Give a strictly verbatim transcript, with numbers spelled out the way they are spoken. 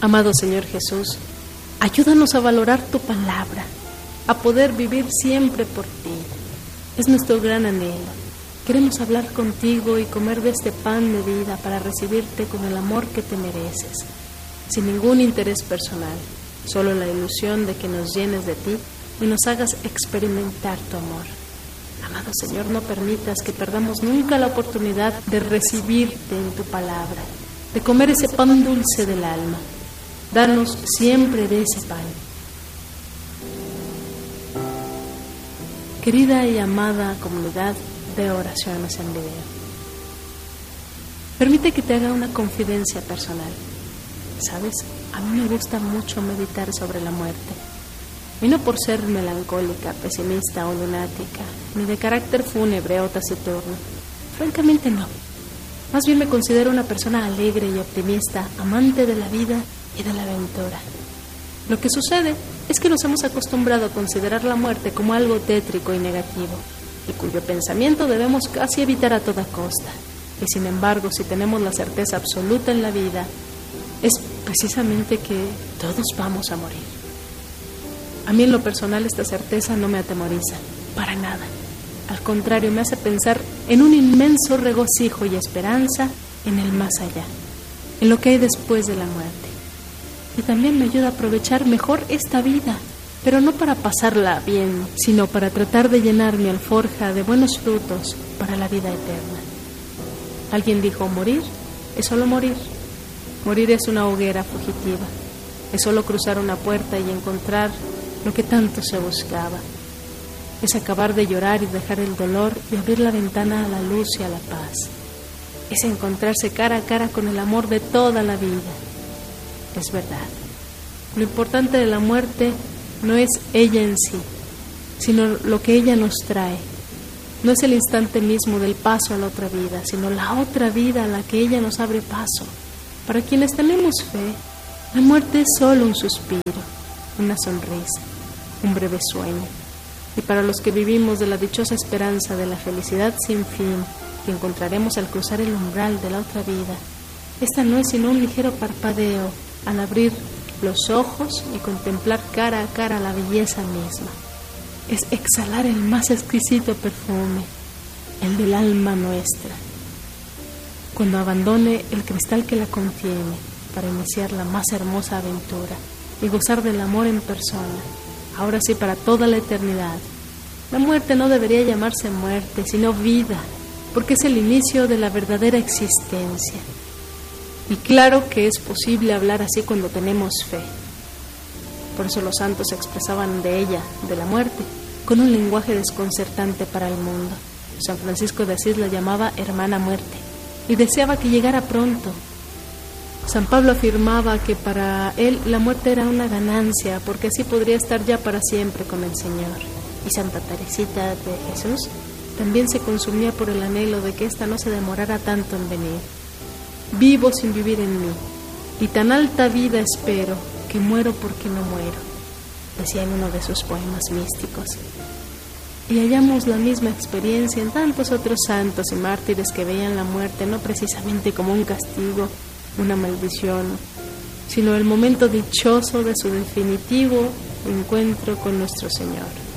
Amado Señor Jesús, ayúdanos a valorar tu palabra, a poder vivir siempre por ti. Es nuestro gran anhelo. Queremos hablar contigo y comer de este pan de vida para recibirte con el amor que te mereces, sin ningún interés personal, solo la ilusión de que nos llenes de ti y nos hagas experimentar tu amor. Amado Señor, no permitas que perdamos nunca la oportunidad de recibirte en tu palabra, de comer ese pan dulce del alma. Danos siempre de ese pan. Querida y amada comunidad de oraciones en video, permite que te haga una confidencia personal. ¿Sabes? A mí me gusta mucho meditar sobre la muerte. Y no por ser melancólica, pesimista o lunática, ni de carácter fúnebre o taciturno. Francamente no. Más bien me considero una persona alegre y optimista, amante de la vida y de la aventura. Lo que sucede es que nos hemos acostumbrado a considerar la muerte como algo tétrico y negativo, y cuyo pensamiento debemos casi evitar a toda costa. Y sin embargo, si tenemos la certeza absoluta en la vida, es precisamente que todos vamos a morir. A mí en lo personal esta certeza no me atemoriza, para nada. Al contrario, me hace pensar en un inmenso regocijo y esperanza en el más allá, en lo que hay después de la muerte. Y también me ayuda a aprovechar mejor esta vida, pero no para pasarla bien, sino para tratar de llenar mi alforja de buenos frutos para la vida eterna. Alguien dijo, morir es solo morir. Morir es una hoguera fugitiva. Es solo cruzar una puerta y encontrar lo que tanto se buscaba. Es acabar de llorar y dejar el dolor y abrir la ventana a la luz y a la paz. Es encontrarse cara a cara con el amor de toda la vida. Es verdad. Lo importante de la muerte no es ella en sí, sino lo que ella nos trae. No es el instante mismo del paso a la otra vida, sino la otra vida a la que ella nos abre paso. Para quienes tenemos fe, la muerte es solo un suspiro, una sonrisa, un breve sueño. Y para los que vivimos de la dichosa esperanza de la felicidad sin fin que encontraremos al cruzar el umbral de la otra vida, esta no es sino un ligero parpadeo al abrir los ojos y contemplar cara a cara la belleza misma. Es exhalar el más exquisito perfume, el del alma nuestra, cuando abandone el cristal que la contiene para iniciar la más hermosa aventura y gozar del amor en persona, ahora sí para toda la eternidad. La muerte no debería llamarse muerte, sino vida, porque es el inicio de la verdadera existencia. Y claro que es posible hablar así cuando tenemos fe. Por eso los santos expresaban de ella, de la muerte, con un lenguaje desconcertante para el mundo. San Francisco de Asís la llamaba hermana muerte y deseaba que llegara pronto. San Pablo afirmaba que para él la muerte era una ganancia, porque así podría estar ya para siempre con el Señor. Y Santa Teresita de Jesús también se consumía por el anhelo de que ésta no se demorara tanto en venir. Vivo sin vivir en mí, y tan alta vida espero, que muero porque no muero, decía en uno de sus poemas místicos. Y hallamos la misma experiencia en tantos otros santos y mártires que veían la muerte no precisamente como un castigo, una maldición, sino el momento dichoso de su definitivo encuentro con nuestro Señor.